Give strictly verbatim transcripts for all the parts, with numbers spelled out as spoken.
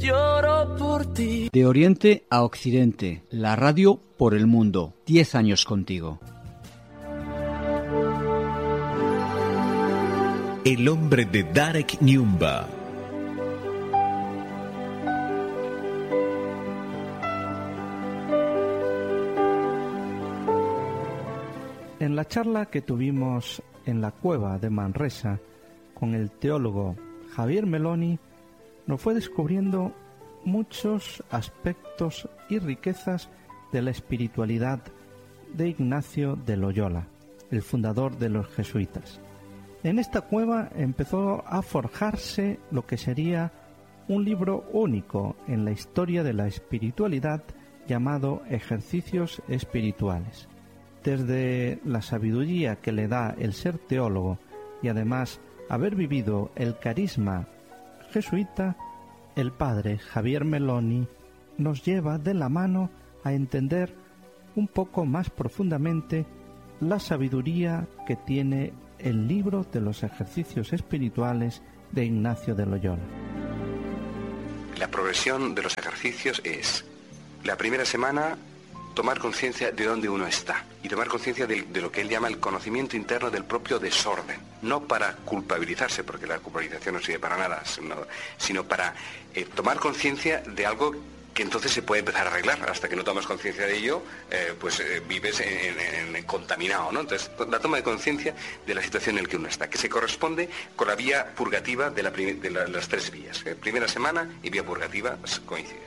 Lloro por ti. De Oriente a Occidente, la radio por el mundo. Diez años contigo. El hombre de Darek Nyumba. En la charla que tuvimos en la cueva de Manresa con el teólogo Javier Meloni, nos fue descubriendo muchos aspectos y riquezas de la espiritualidad de Ignacio de Loyola, el fundador de los jesuitas. En esta cueva empezó a forjarse lo que sería un libro único en la historia de la espiritualidad llamado Ejercicios Espirituales. Desde la sabiduría que le da el ser teólogo y además haber vivido el carisma jesuita, el padre Javier Meloni nos lleva de la mano a entender un poco más profundamente la sabiduría que tiene el libro de los ejercicios espirituales de Ignacio de Loyola. La progresión de los ejercicios es: la primera semana, tomar conciencia de dónde uno está y tomar conciencia de, de lo que él llama el conocimiento interno del propio desorden, no para culpabilizarse, porque la culpabilización no sirve para nada, sino, sino para eh, tomar conciencia de algo que entonces se puede empezar a arreglar. Hasta que no tomas conciencia de ello, eh, pues eh, vives en, en, en contaminado, ¿no? Entonces, la toma de conciencia de la situación en la que uno está, que se corresponde con la vía purgativa de, la, de la, las tres vías. ¿eh? Primera semana y vía purgativa coinciden.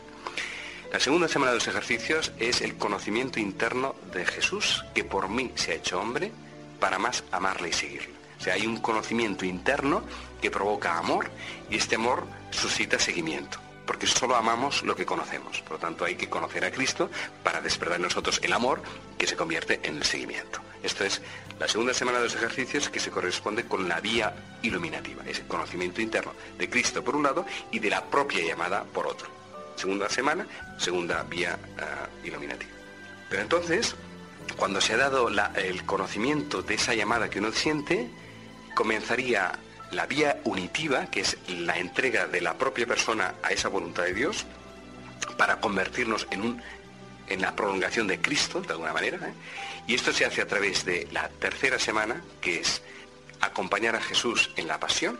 La segunda semana de los ejercicios es el conocimiento interno de Jesús, que por mí se ha hecho hombre, para más amarle y seguirle. O sea, hay un conocimiento interno que provoca amor, y este amor suscita seguimiento, porque solo amamos lo que conocemos. Por lo tanto, hay que conocer a Cristo para despertar en nosotros el amor, que se convierte en el seguimiento. Esto es la segunda semana de los ejercicios, que se corresponde con la vía iluminativa, ese conocimiento interno de Cristo por un lado y de la propia llamada por otro. Segunda semana, segunda vía uh, iluminativa. Pero entonces, cuando se ha dado la, el conocimiento de esa llamada que uno siente, comenzaría la vía unitiva, que es la entrega de la propia persona a esa voluntad de Dios, para convertirnos en, un, en la prolongación de Cristo, de alguna manera. ¿eh? Y esto se hace a través de la tercera semana, que es acompañar a Jesús en la pasión.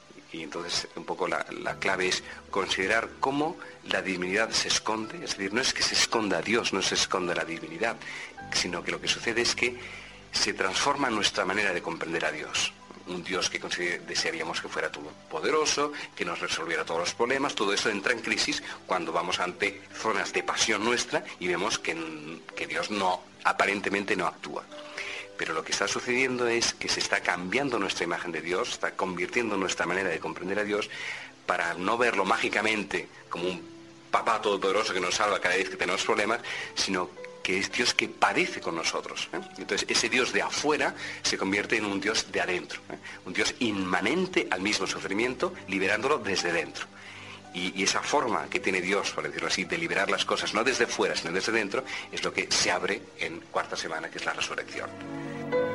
Y entonces un poco la, la clave es considerar cómo la divinidad se esconde. Es decir, no es que se esconda a Dios, no se esconde la divinidad, sino que lo que sucede es que se transforma nuestra manera de comprender a Dios. Un Dios que desearíamos que fuera todopoderoso, que nos resolviera todos los problemas. Todo eso entra en crisis cuando vamos ante zonas de pasión nuestra y vemos que, que Dios no, aparentemente no actúa. Pero lo que está sucediendo es que se está cambiando nuestra imagen de Dios, está convirtiendo nuestra manera de comprender a Dios, para no verlo mágicamente como un papá todopoderoso que nos salva cada vez que tenemos problemas, sino que es Dios que padece con nosotros. ¿eh? Entonces ese Dios de afuera se convierte en un Dios de adentro, ¿eh? un Dios inmanente al mismo sufrimiento, liberándolo desde dentro. Y, y esa forma que tiene Dios, por decirlo así, de liberar las cosas, no desde fuera, sino desde dentro, es lo que se abre en cuarta semana, que es la resurrección.